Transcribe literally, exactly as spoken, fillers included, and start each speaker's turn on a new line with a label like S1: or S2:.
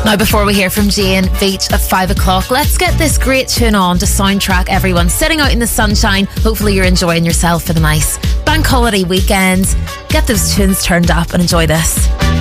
S1: Now, before we hear from Jane Veitch at five o'clock, let's get this great tune on to soundtrack everyone sitting out in the sunshine. Hopefully you're enjoying yourself for the nice bank holiday weekend. Get those tunes turned up and enjoy this.